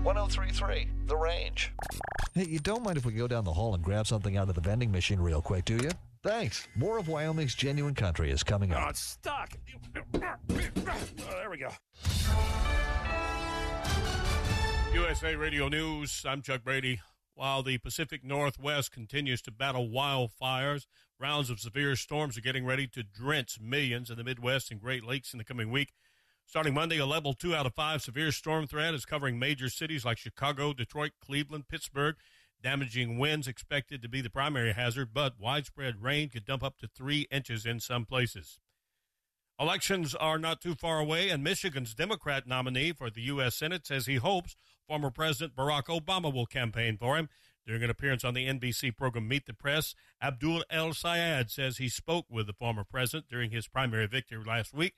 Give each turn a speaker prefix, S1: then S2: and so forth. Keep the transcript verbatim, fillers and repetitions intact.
S1: one oh three point three, The Range.
S2: Hey, you don't mind if we go down the hall and grab something out of the vending machine real quick, do you? Thanks. More of Wyoming's Genuine Country is coming up.
S3: Oh, it's stuck. Oh, there we go. U S A Radio News, I'm Chuck Brady. While the Pacific Northwest continues to battle wildfires, rounds of severe storms are getting ready to drench millions in the Midwest and Great Lakes in the coming week. Starting Monday, a level two out of five severe storm threat is covering major cities like Chicago, Detroit, Cleveland, Pittsburgh. Damaging winds expected to be the primary hazard, but widespread rain could dump up to three inches in some places. Elections are not too far away, and Michigan's Democrat nominee for the U S Senate says he hopes former President Barack Obama will campaign for him. During an appearance on the N B C program Meet the Press, Abdul El Sayed says he spoke with the former president during his primary victory last week.